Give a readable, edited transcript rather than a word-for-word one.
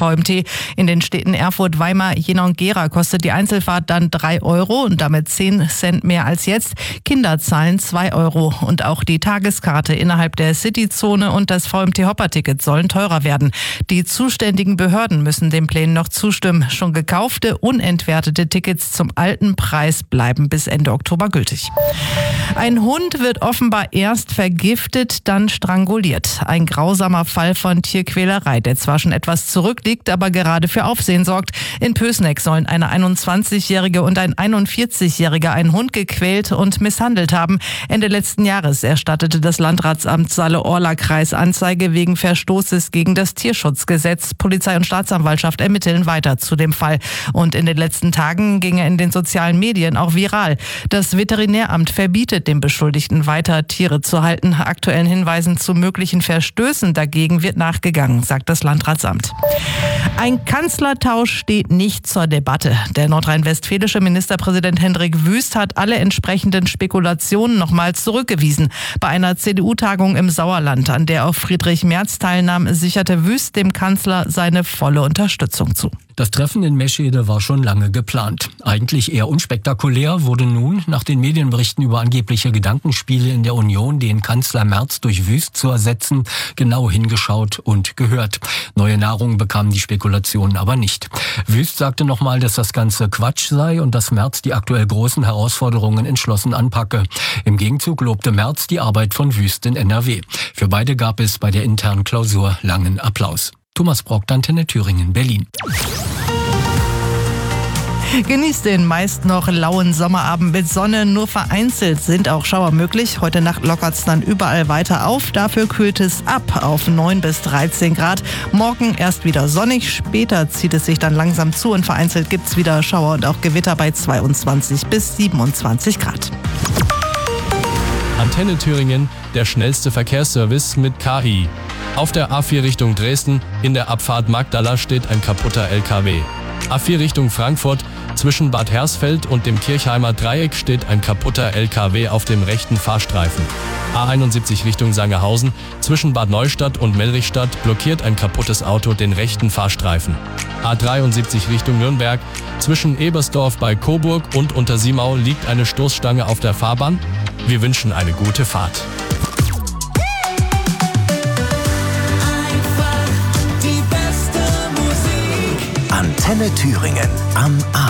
VMT. In den Städten Erfurt, Weimar, Jena und Gera kostet die Einzelfahrt dann 3 € und damit 10 Cent mehr als jetzt. Kinder zahlen 2 € und auch die Tageskarte innerhalb der Cityzone und das VMT-Hopper-Ticket sollen teurer werden. Die zuständigen Behörden müssen den Plänen noch zustimmen. Schon gekaufte, unentwertete Tickets zum alten Preis bleiben bis Ende Oktober gültig. Ein Hund wird offenbar erst vergiftet, dann stranguliert. Ein grausamer Fall von Tierquälerei, der zwar schon etwas zurückliegt, aber gerade für Aufsehen sorgt. In Pößneck sollen eine 21-Jährige und ein 41-Jähriger einen Hund gequält und misshandelt haben. Ende letzten Jahres erstattete das Landratsamt Saale-Orla-Kreis Anzeige wegen Verstoßes gegen das Tierschutzgesetz. Polizei und Staatsanwaltschaft ermitteln weiter zu dem Fall. Und in den letzten Tagen ging er in den sozialen Medien auch viral. Das Veterinäramt verbietet dem Beschuldigten weiter Tiere zu halten. Aktuellen Hinweisen zu möglichen Verstößen dagegen wird nachgegangen, sagt das Landratsamt. Ein Kanzlertausch steht nicht zur Debatte. Der nordrhein-westfälische Ministerpräsident Hendrik Wüst hat alle entsprechenden Spekulationen nochmal zurückgewiesen. Bei einer CDU-Tagung im Sauerland, an der auch Friedrich Merz teilnahm, sicherte Wüst dem Kanzler seine volle Unterstützung zu. Das Treffen in Meschede war schon lange geplant. Eigentlich eher unspektakulär wurde nun nach den Medienberichten über angebliche Gedankenspiele in der Union, den Kanzler Merz durch Wüst zu ersetzen, genau hingeschaut und gehört. Neue Nahrung bekamen die Spekulationen aber nicht. Wüst sagte nochmal, dass das Ganze Quatsch sei und dass Merz die aktuell großen Herausforderungen entschlossen anpacke. Im Gegenzug lobte Merz die Arbeit von Wüst in NRW. Für beide gab es bei der internen Klausur langen Applaus. Thomas Brock, Antenne Thüringen, Berlin. Genießt den meist noch lauen Sommerabend mit Sonne. Nur vereinzelt sind auch Schauer möglich. Heute Nacht lockert es dann überall weiter auf. Dafür kühlt es ab auf 9 bis 13 Grad. Morgen erst wieder sonnig. Später zieht es sich dann langsam zu und vereinzelt gibt es wieder Schauer und auch Gewitter bei 22 bis 27 Grad. Antenne Thüringen, der schnellste Verkehrsservice mit KI. Auf der A4 Richtung Dresden, in der Abfahrt Magdala steht ein kaputter LKW. A4 Richtung Frankfurt, zwischen Bad Hersfeld und dem Kirchheimer Dreieck steht ein kaputter LKW auf dem rechten Fahrstreifen. A71 Richtung Sangerhausen, zwischen Bad Neustadt und Mellrichstadt blockiert ein kaputtes Auto den rechten Fahrstreifen. A73 Richtung Nürnberg, zwischen Ebersdorf bei Coburg und Untersiemau liegt eine Stoßstange auf der Fahrbahn. Wir wünschen eine gute Fahrt. Antenne Thüringen am Abend.